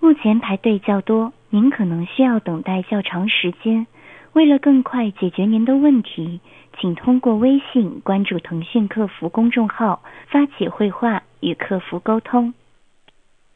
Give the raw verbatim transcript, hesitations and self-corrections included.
目前排队较多，您可能需要等待较长时间。为了更快解决您的问题，请通过微信关注腾讯客服公众号，发起绘画与客服沟通。